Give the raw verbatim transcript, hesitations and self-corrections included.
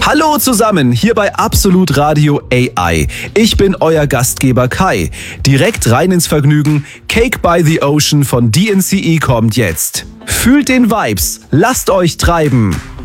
Hallo zusammen, hier bei Absolut Radio A I. Ich bin euer Gastgeber Kai. Direkt rein ins Vergnügen. Cake by the Ocean von D N C E kommt jetzt. Fühlt den Vibes, lasst euch treiben.